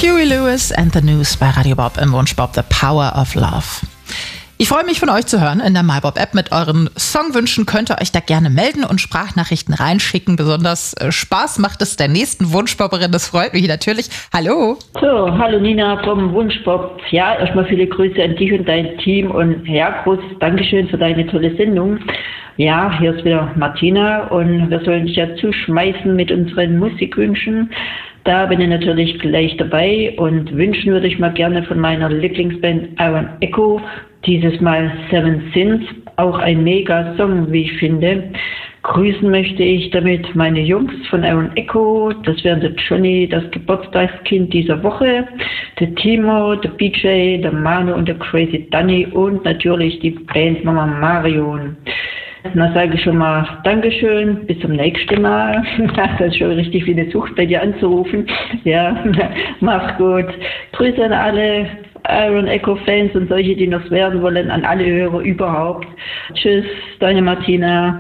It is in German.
Huey Lewis and the News bei Radio Bob im Wunschbob The Power of Love. Ich freue mich, von euch zu hören in der MyBob-App. Mit euren Songwünschen könnt ihr euch da gerne melden und Sprachnachrichten reinschicken. Besonders Spaß macht es der nächsten Wunschbobberin. Das freut mich natürlich. Hallo. So, hallo Nina vom Wunschbob. Ja, erstmal viele Grüße an dich und dein Team und ja, großes Dankeschön für deine tolle Sendung. Ja, hier ist wieder Martina und wir sollen dich ja zuschmeißen mit unseren Musikwünschen. Da bin ich natürlich gleich dabei und wünschen würde ich mal gerne von meiner Lieblingsband Iron Echo dieses Mal Seven Sins, auch ein mega Song, wie ich finde. Grüßen möchte ich damit meine Jungs von Iron Echo, das wären der Johnny, das Geburtstagskind dieser Woche, der Timo, der BJ, der Manu und der Crazy Danny und natürlich die Bandmama Marion. Na, sage ich schon mal Dankeschön, bis zum nächsten Mal. Das ist schon richtig wie eine Sucht, bei dir anzurufen. Ja, mach's gut. Grüße an alle Iron Echo Fans und solche, die noch werden wollen, an alle Hörer überhaupt. Tschüss, deine Martina.